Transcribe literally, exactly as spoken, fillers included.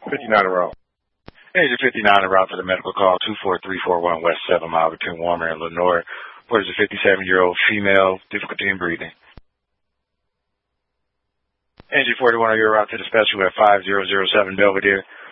fifty-nine around. Engine fifty-nine en route for the medical call, two four three four one West seven Mile between Warmer and Lenore. Reports a fifty-seven-year-old female, difficulty in breathing. Engine forty-one, you're route to the special at five zero zero seven Belvedere.